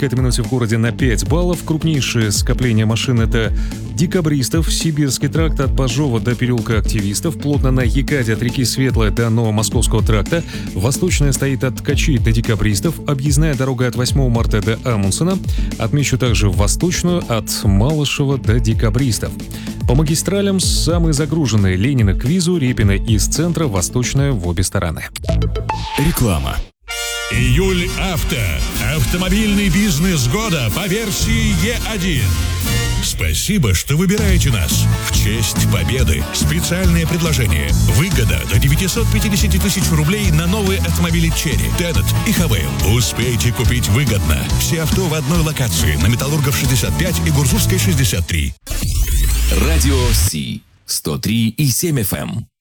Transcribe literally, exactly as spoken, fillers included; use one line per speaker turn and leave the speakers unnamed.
к этой минуте в городе на пять баллов. Крупнейшее скопление машин — это декабристов. Сибирский тракт от Пажова до переулка Активистов. Плотно на Екаде от реки Светлая до Новомосковского тракта. Восточная стоит от Ткачей до Декабристов. Объездная дорога от восьмого марта до Амундсена. Отмечу также Восточную от Малышева до Декабристов. По магистралям самые загруженные: Ленина к Визу, Репина из центра, Восточная в обе стороны.
Реклама.
Июль Авто. Автомобильный бизнес года по версии Е один. Спасибо, что выбираете нас. В честь победы специальное предложение. Выгода до девятьсот пятьдесят тысяч рублей на новые автомобили Черри, Тенет и Хавейл. Успейте купить выгодно. Все авто в одной локации на Металлургов шестьдесят пять и Гурзувской шестьдесят три.
Радио Си сто три и семь эф эм.